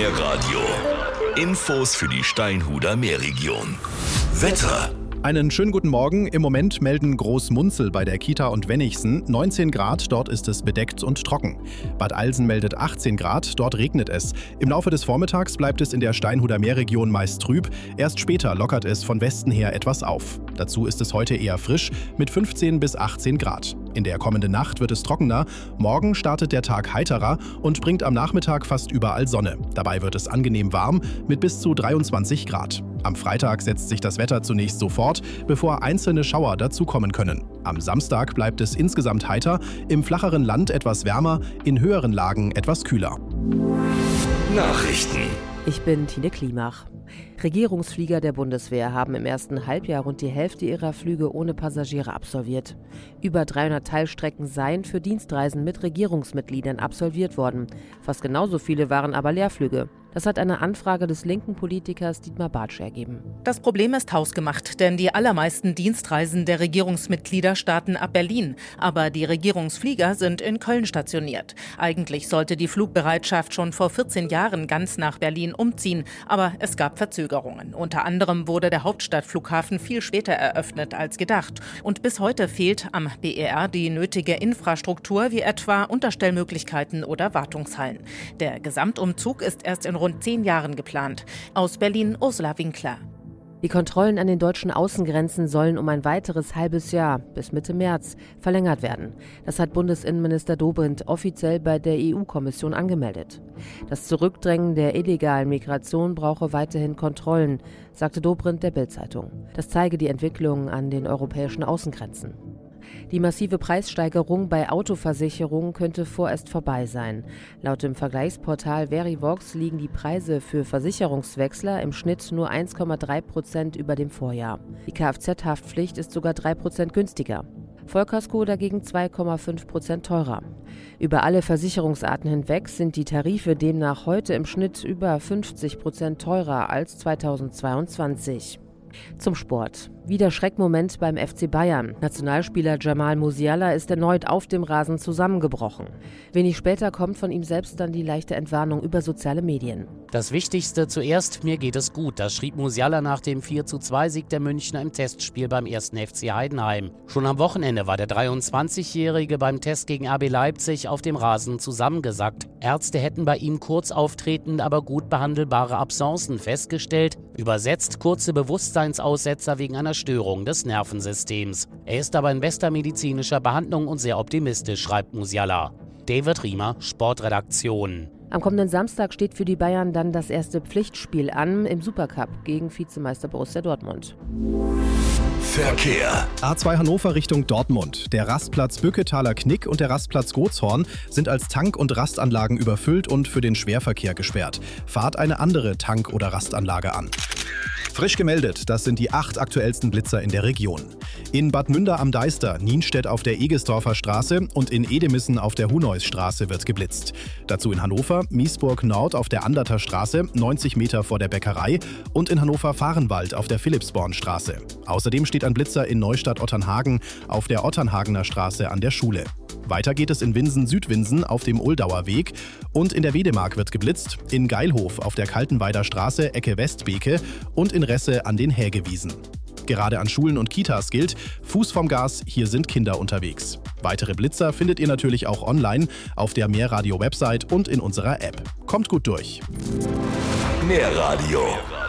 Meerradio. Infos für die Steinhuder Meerregion. Wetter. Einen schönen guten Morgen. Im Moment melden Großmunzel bei der Kita und Wenigsen 19 Grad, dort ist es bedeckt und trocken. Bad Alsen meldet 18 Grad, dort regnet es. Im Laufe des Vormittags bleibt es in der Steinhuder Meerregion meist trüb, erst später lockert es von Westen her etwas auf. Dazu ist es heute eher frisch mit 15 bis 18 Grad. In der kommenden Nacht wird es trockener, morgen startet der Tag heiterer und bringt am Nachmittag fast überall Sonne. Dabei wird es angenehm warm mit bis zu 23 Grad. Am Freitag setzt sich das Wetter zunächst so fort, bevor einzelne Schauer dazukommen können. Am Samstag bleibt es insgesamt heiter, im flacheren Land etwas wärmer, in höheren Lagen etwas kühler. Nachrichten. Ich bin Tine Klimach. Regierungsflieger der Bundeswehr haben im ersten Halbjahr rund die Hälfte ihrer Flüge ohne Passagiere absolviert. Über 300 Teilstrecken seien für Dienstreisen mit Regierungsmitgliedern absolviert worden. Fast genauso viele waren aber Leerflüge. Das hat eine Anfrage des linken Politikers Dietmar Bartsch ergeben. Das Problem ist hausgemacht, denn die allermeisten Dienstreisen der Regierungsmitglieder starten ab Berlin. Aber die Regierungsflieger sind in Köln stationiert. Eigentlich sollte die Flugbereitschaft schon vor 14 Jahren ganz nach Berlin umziehen. Aber es gab Verzögerungen. Unter anderem wurde der Hauptstadtflughafen viel später eröffnet als gedacht. Und bis heute fehlt am BER die nötige Infrastruktur, wie etwa Unterstellmöglichkeiten oder Wartungshallen. Der Gesamtumzug ist erst in rund 10 Jahren geplant. Aus Berlin Ursula Winkler. Die Kontrollen an den deutschen Außengrenzen sollen um ein weiteres halbes Jahr, bis Mitte März, verlängert werden. Das hat Bundesinnenminister Dobrindt offiziell bei der EU-Kommission angemeldet. Das Zurückdrängen der illegalen Migration brauche weiterhin Kontrollen, sagte Dobrindt der Bild-Zeitung. Das zeige die Entwicklung an den europäischen Außengrenzen. Die massive Preissteigerung bei Autoversicherungen könnte vorerst vorbei sein. Laut dem Vergleichsportal Verivox liegen die Preise für Versicherungswechsler im Schnitt nur 1,3% über dem Vorjahr. Die Kfz-Haftpflicht ist sogar 3% günstiger. Vollkasko dagegen 2,5% teurer. Über alle Versicherungsarten hinweg sind die Tarife demnach heute im Schnitt über 50% teurer als 2022. Zum Sport. Wieder Schreckmoment beim FC Bayern. Nationalspieler Jamal Musiala ist erneut auf dem Rasen zusammengebrochen. Wenig später kommt von ihm selbst dann die leichte Entwarnung über soziale Medien. Das Wichtigste zuerst, mir geht es gut. Das schrieb Musiala nach dem 4:2-Sieg der Münchner im Testspiel beim 1. FC Heidenheim. Schon am Wochenende war der 23-Jährige beim Test gegen RB Leipzig auf dem Rasen zusammengesackt. Ärzte hätten bei ihm kurz auftretende, aber gut behandelbare Absencen festgestellt. Übersetzt kurze Bewusstseinsaussetzer wegen einer Störung des Nervensystems. Er ist aber in bester medizinischer Behandlung und sehr optimistisch, schreibt Musiala. David Riemer, Sportredaktion. Am kommenden Samstag steht für die Bayern dann das erste Pflichtspiel an im Supercup gegen Vizemeister Borussia Dortmund. Verkehr. A2 Hannover Richtung Dortmund. Der Rastplatz Bücketaler Knick und der Rastplatz Gotshorn sind als Tank- und Rastanlagen überfüllt und für den Schwerverkehr gesperrt. Fahrt eine andere Tank- oder Rastanlage an. Frisch gemeldet, das sind die 8 aktuellsten Blitzer in der Region. In Bad Münder am Deister, Nienstedt auf der Egesdorfer Straße und in Edemissen auf der Huneusstraße wird geblitzt. Dazu in Hannover, Miesburg Nord auf der Anderter Straße, 90 Meter vor der Bäckerei und in Hannover-Fahrenwald auf der Philippsbornstraße. Außerdem steht ein Blitzer in Neustadt-Otternhagen auf der Otternhagener Straße an der Schule. Weiter geht es in Winsen-Südwinsen auf dem Uldauer Weg und in der Wedemark wird geblitzt, in Geilhof auf der Kaltenweider Straße Ecke Westbeke und in Resse an den Hägewiesen. Gerade an Schulen und Kitas gilt, Fuß vom Gas, hier sind Kinder unterwegs. Weitere Blitzer findet ihr natürlich auch online auf der Meerradio-Website und in unserer App. Kommt gut durch. Meerradio.